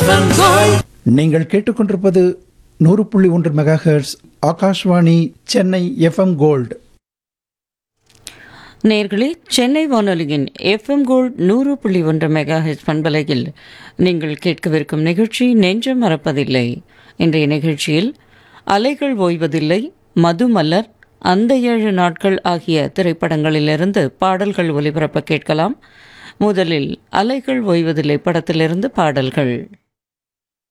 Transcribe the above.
நீங்கள் கேட்டுக்கொண்டிருப்பது 100.1 megahertz Akashvani Chennai FM gold. நேர்களே, சென்னை வானொலியின் எஃப்எம் கோல்ட் 100.1 மெகாஹெர்ட்ஸ் பண்பலையில் நீங்கள் கேட்கவிருக்கும் நிகழ்ச்சி நெஞ்சம் மறப்பதில்லை. இன்றைய நிகழ்ச்சியில் அலைகள் ஓய்வதில்லை, மதுமலர், அந்த 7 நாட்கள் ஆகிய திரைப்படங்களிலிருந்து பாடல்கள் ஒலிபரப்ப கேட்கலாம். முதலில் அலைகள் ஓய்வதில்லை படத்திலிருந்து பாடல்கள்.